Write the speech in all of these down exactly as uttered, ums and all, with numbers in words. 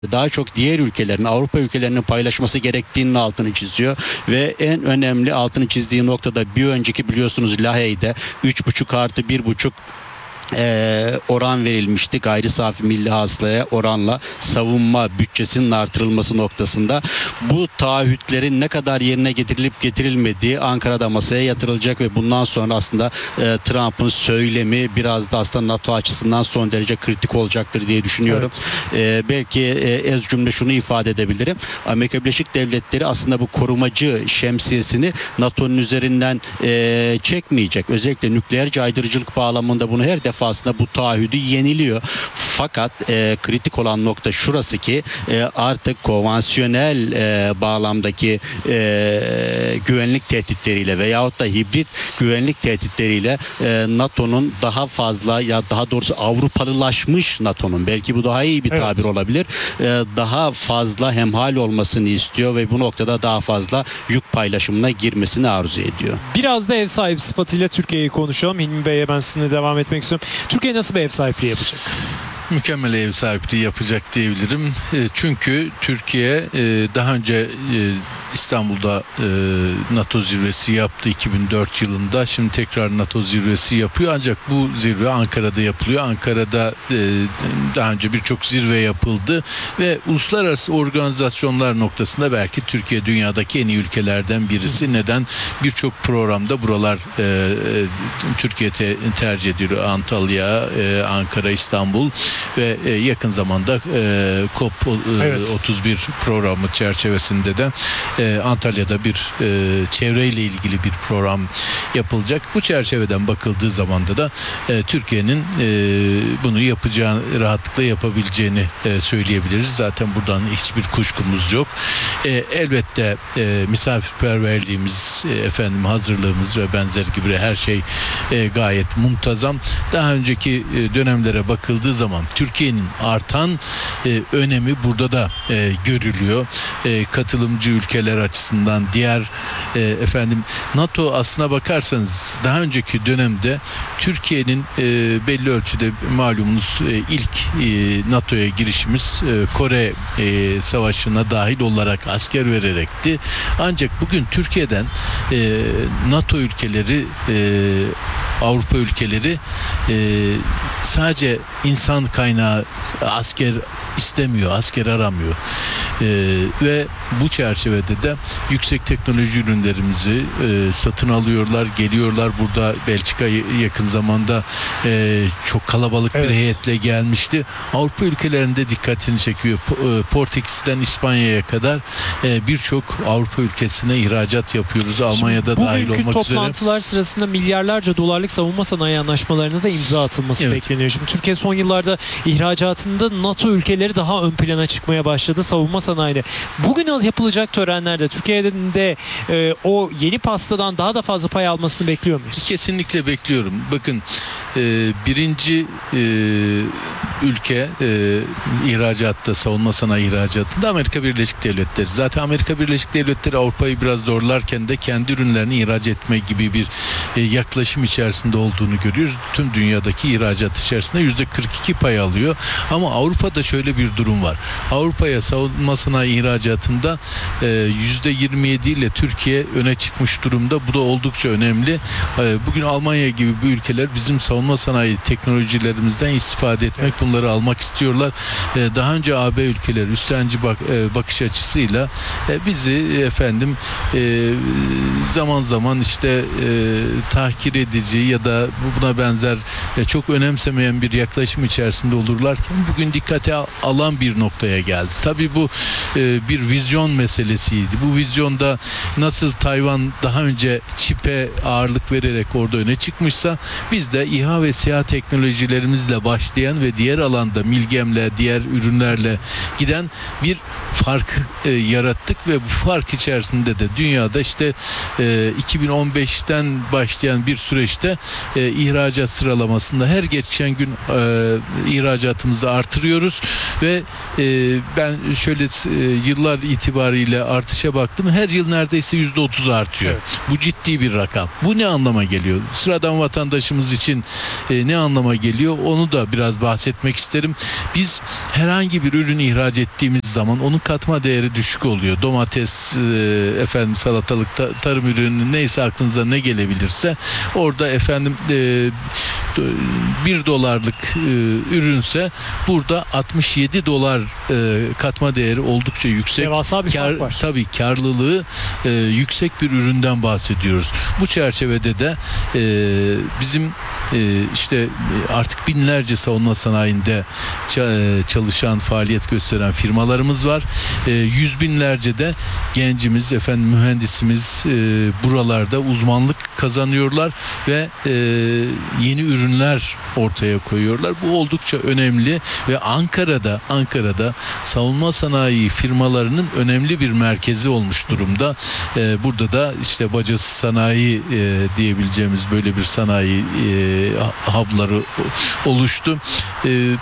daha çok diğer ülkelerin, Avrupa ülkelerinin paylaşması gerektiğinin altını çiziyor ve en önemli altını çizdiği noktada bir önceki biliyorsunuz Lahey'de üç buçuk artı bir buçuk Ee, oran verilmişti gayri safi milli hasılaya oranla savunma bütçesinin artırılması noktasında. Bu taahhütlerin ne kadar yerine getirilip getirilmediği Ankara'da masaya yatırılacak ve bundan sonra aslında e, Trump'ın söylemi biraz da aslında NATO açısından son derece kritik olacaktır diye düşünüyorum. Evet. E, belki e, ez cümle şunu ifade edebilirim. Amerika Birleşik Devletleri aslında bu korumacı şemsiyesini NATO'nun üzerinden e, çekmeyecek. Özellikle nükleer caydırıcılık bağlamında bunu her defa aslında bu taahhüdü yeniliyor. Fakat e, kritik olan nokta şurası ki e, artık konvansiyonel e, bağlamdaki e, güvenlik tehditleriyle veyahut da hibrit güvenlik tehditleriyle e, NATO'nun daha fazla ya daha doğrusu Avrupalılaşmış NATO'nun belki bu daha iyi bir evet. tabir olabilir. E, daha fazla hemhal olmasını istiyor ve bu noktada daha fazla yük paylaşımına girmesini arzu ediyor. Biraz da ev sahibi sıfatıyla Türkiye'yi konuşalım. Hilmi Bey'e ben sizinle devam etmek istiyorum. Türkiye nasıl bir ev sahipliği yapacak? Mükemmel ev sahipliği yapacak diyebilirim. Çünkü Türkiye daha önce İstanbul'da NATO zirvesi yaptı iki bin dört yılında. Şimdi tekrar NATO zirvesi yapıyor. Ancak bu zirve Ankara'da yapılıyor. Ankara'da daha önce birçok zirve yapıldı ve uluslararası organizasyonlar noktasında belki Türkiye dünyadaki en iyi ülkelerden birisi. Neden? Birçok programda buralar Türkiye tercih ediliyor. Antalya, Ankara, İstanbul ve yakın zamanda e, COP evet. otuz bir programı çerçevesinde de e, Antalya'da bir e, çevreyle ilgili bir program yapılacak. Bu çerçeveden bakıldığı zamanda da e, Türkiye'nin e, bunu yapacağını, rahatlıkla yapabileceğini e, söyleyebiliriz. Zaten buradan hiçbir kuşkumuz yok. E, elbette e, misafirperverliğimiz, e, efendim hazırlığımız ve benzer gibi her şey e, gayet muntazam. Daha önceki e, dönemlere bakıldığı zaman Türkiye'nin artan e, önemi burada da e, görülüyor. E, katılımcı ülkeler açısından diğer e, efendim NATO aslına bakarsanız daha önceki dönemde Türkiye'nin e, belli ölçüde malumunuz e, ilk e, NATO'ya girişimiz e, Kore e, Savaşı'na dahil olarak asker vererekti. Ancak bugün Türkiye'den e, NATO ülkeleri e, Avrupa ülkeleri e, sadece insan kaynağı asker istemiyor, asker aramıyor. E, ve bu çerçevede de yüksek teknoloji ürünlerimizi e, satın alıyorlar, geliyorlar. Burada Belçika yakın zamanda e, çok kalabalık evet. bir heyetle gelmişti. Avrupa ülkelerinde dikkatini çekiyor. Portekiz'den İspanya'ya kadar e, birçok Avrupa ülkesine ihracat yapıyoruz. Almanya'da Şimdi, dahil olmak üzere. Bugünkü toplantılar sırasında milyarlarca dolarlık savunma sanayi anlaşmalarına da imza atılması evet. bekleniyor. Şimdi Türkiye son yıllarda ihracatında NATO ülkeleri daha ön plana çıkmaya başladı savunma sanayide. Bugün yapılacak törenlerde Türkiye'nin de e, o yeni pastadan daha da fazla pay almasını bekliyor muyuz? Kesinlikle bekliyorum. Bakın e, birinci e, ülke e, ihracatta, savunma sanayi ihracatında Amerika Birleşik Devletleri. Zaten Amerika Birleşik Devletleri Avrupa'yı biraz zorlarken de kendi ürünlerini ihraç etme gibi bir e, yaklaşım içerisinde olduğunu görüyoruz. Tüm dünyadaki ihracat içerisinde yüzde kırk iki pay alıyor. Ama Avrupa'da şöyle bir durum var. Avrupa'ya savunma sanayi ihracatında e, yüzde yirmi yedi ile Türkiye öne çıkmış durumda. Bu da oldukça önemli. E, bugün Almanya gibi bu ülkeler bizim savunma sanayi teknolojilerimizden istifade etmek, bunları almak istiyorlar. E, daha önce A B ülkeleri üstlenci bak, e, bakış açısıyla e, bizi efendim e, zaman zaman işte e, tahkir edici ya da buna benzer e, çok önemsemeyen bir yaklaşım içerisinde olurlarken bugün dikkate alan bir noktaya geldi. Tabii bu e, bir vizyon meselesiydi. Bu vizyonda nasıl Tayvan daha önce çipe ağırlık vererek orada öne çıkmışsa biz de İHA ve SİHA teknolojilerimizle başlayan ve diğer alanda Milgem'le, diğer ürünlerle giden bir fark e, yarattık ve bu fark içerisinde de dünyada işte e, iki bin on beşten başlayan bir süreçte e, ihracat sıralamasında her geçen gün e, ihracatımızı artırıyoruz ve e, ben şöyle e, yıllar itibariyle artışa baktım. Her yıl neredeyse yüzde otuz artıyor. Evet. Bu ciddi bir rakam. Bu ne anlama geliyor? Sıradan vatandaşımız için e, ne anlama geliyor? Onu da biraz bahsetmek isterim. Biz herhangi bir ürün ihraç ettiğimiz zaman onun katma değeri düşük oluyor. Domates, e, efendim salatalık, ta, tarım ürünü neyse aklınıza ne gelebilirse orada efendim e, bir dolarlık e, ürünse burada altmış yedi dolar e, katma değeri oldukça yüksek. Devasa bir Kar, fark var. tabii karlılığı e, yüksek bir üründen bahsediyoruz. Bu çerçevede de e, bizim e, işte artık binlerce savunma sanayinde ça- çalışan, faaliyet gösteren firmalarımız var. E, yüz binlerce de gencimiz, efendim mühendisimiz e, buralarda uzmanlık kazanıyorlar ve e, yeni ürünler ortaya koyuyorlar. Bu oldukça önemli ve Ankara'da Ankara'da savunma sanayi firmalarının önemli bir merkezi olmuş durumda. E, burada da işte bacası sanayi e, diyebileceğimiz böyle bir sanayi e, hub'ları oluştu. E,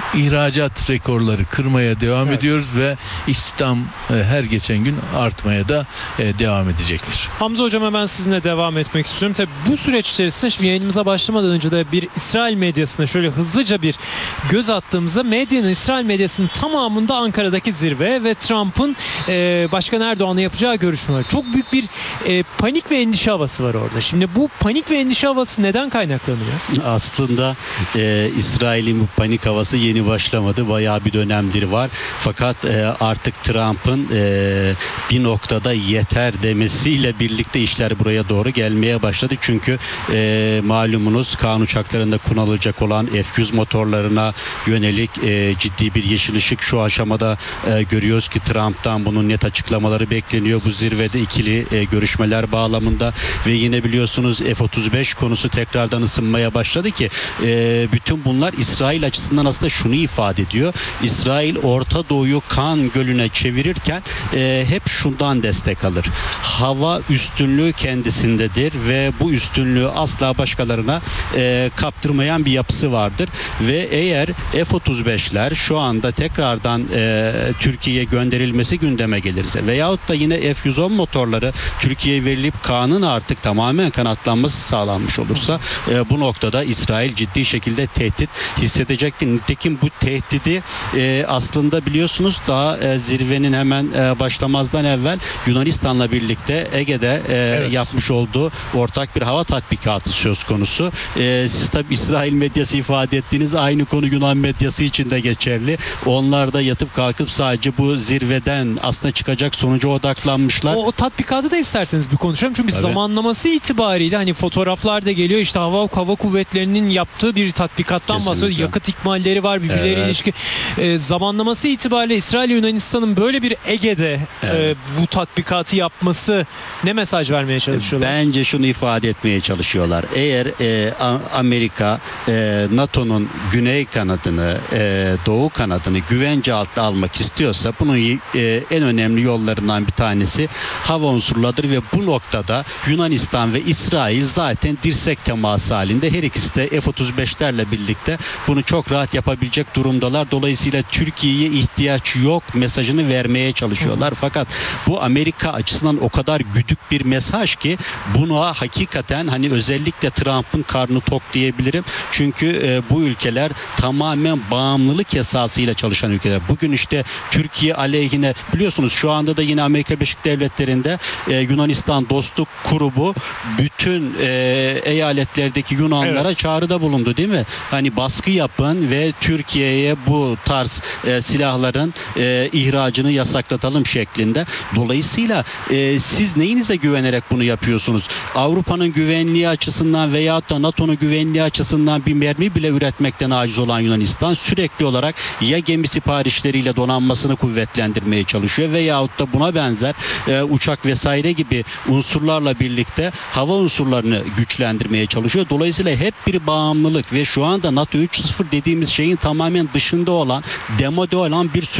ihracat rekorları kırmaya devam Evet. ediyoruz ve istihdam e, her geçen gün artmaya da e, devam edecektir. Hamza Hocam, hemen sizinle devam etmek istiyorum. Tabii bu süreç içerisinde şimdi yayınımıza başlamadan önce de bir İsrail medyasına şöyle hızlıca bir göz attığımızda medyanın, İsrail medyasının tamamında Ankara'daki zirve ve Trump'ın e, Başkan Erdoğan'la yapacağı görüşmeler. Çok büyük bir e, panik ve endişe havası var orada. Şimdi bu panik ve endişe havası neden kaynaklanıyor? Aslında e, İsrail'in bu panik havası yeni başlamadı. Bayağı bir dönemdir var. Fakat e, artık Trump'ın e, bir noktada yeter demesiyle birlikte işler buraya doğru gelmeye başladı. Çünkü e, malumunuz Kaan uçaklarında kullanılacak olan F yüz motorlarına yönelik e, ciddi bir yeşil ışık şu aşamada e, görüyoruz ki Trump'tan bunun net açıklamaları bekleniyor. Bu zirvede ikili e, görüşmeler bağlamında ve yine biliyorsunuz F otuz beş konusu tekrardan ısınmaya başladı ki e, bütün bunlar İsrail açısından aslında şunu ifade ediyor. İsrail Orta Doğu'yu kan gölüne çevirirken e, hep şundan destek alır. Hava üstünlüğü kendisindedir ve bu üstünlüğü asla başkalarına e, kaptırmayan bir yapısı vardır ve eğer F otuz beşler şu anda tekrardan e, Türkiye'ye gönderilmesi gündeme gelirse veyahut da yine F yüz on motorları Türkiye'ye verilip Kaan'ın artık tamamen kanatlanması sağlanmış olursa e, bu noktada İsrail ciddi şekilde tehdit hissedecektir. Nitekim bu tehdidi e, aslında biliyorsunuz daha e, zirvenin hemen e, başlamazdan evvel Yunanistan'la birlikte Ege'de e, Evet. yapmış olduğu ortak bir hava tatbikatı söz konusu. E, siz tabi İsrail medyası ifade ettiğiniz aynı konu Yunan medyası için de geçerli. Onlar da yatıp kalkıp sadece bu zirveden aslında çıkacak sonuca odaklanmışlar. O, o tatbikatı da isterseniz bir konuşalım. Çünkü Tabii. zamanlaması itibariyle hani fotoğraflar da geliyor. İşte hava hava kuvvetlerinin yaptığı bir tatbikattan bahsediyor. Kesinlikle. Yakıt ikmalleri var, birbirleriyle Evet. ilişki. Ee, zamanlaması itibariyle İsrail Yunanistan'ın böyle bir Ege'de Evet. e, bu tatbikatı yapması ne mesaj vermeye çalışıyorlar? Bence şunu ifade etmeye çalışıyorlar. Eğer e, A- Amerika e, NATO'nun güney kanadını, e, doğu kanadını güvence altına almak istiyorsa bunun e, en önemli yollarından bir tanesi hava unsurlarıdır ve bu noktada Yunanistan ve İsrail zaten dirsek teması halinde. Her ikisi de F otuz beşlerle birlikte bunu çok rahat yapabilecek durumdalar. Dolayısıyla Türkiye'ye ihtiyaç yok mesajını vermeye çalışıyorlar. Fakat bu Amerika açısından o kadar güdük bir mesaj ki buna hakikaten hani özellikle Trump'ın karnı tok diyebilirim. Çünkü e, bu ülkeler tamamen bağımlılık esasıyla çalışan ülkeler. Bugün işte Türkiye aleyhine biliyorsunuz şu anda da yine Amerika Birleşik Devletleri'nde e, Yunanistan Dostluk Grubu bütün e, eyaletlerdeki Yunanlara Evet. çağrıda bulundu değil mi? Hani baskı yapın ve Türkiye'ye bu tarz e, silahların e, ihracını yasaklatalım şeklinde. Dolayısıyla e, siz neyinize güvenerek bunu yapıyorsunuz? Avrupa'nın güvenliği açısından veyahut da NATO'nun güvenliği açısından bir mermi bile üretmekten aciz olan Yunanistan sürekli olarak ya gemi siparişleriyle donanmasını kuvvetlendirmeye çalışıyor veyahut da buna benzer e, uçak vesaire gibi unsurlarla birlikte hava unsurlarını güçlendirmeye çalışıyor. Dolayısıyla hep bir bağımlılık ve şu anda NATO üç nokta sıfır dediğimiz şeyin tamamen dışında olan, demode olan bir süreç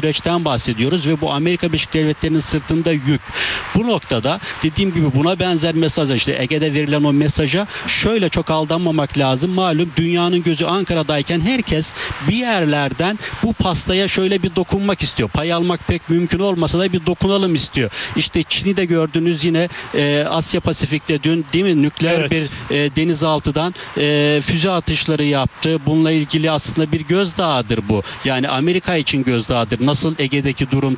süreçten bahsediyoruz ve bu Amerika Birleşik Devletleri'nin sırtında yük. Bu noktada dediğim gibi buna benzer mesaj, işte Ege'de verilen o mesaja şöyle çok aldanmamak lazım. Malum dünyanın gözü Ankara'dayken herkes bir yerlerden bu pastaya şöyle bir dokunmak istiyor. Pay almak pek mümkün olmasa da bir dokunalım istiyor. İşte Çin'i de gördünüz yine e, Asya Pasifik'te dün değil mi nükleer Evet. bir e, denizaltıdan e, füze atışları yaptı. Bununla ilgili aslında bir gözdağıdır bu. Yani Amerika için gözdağıdır. Nasıl Ege'deki durum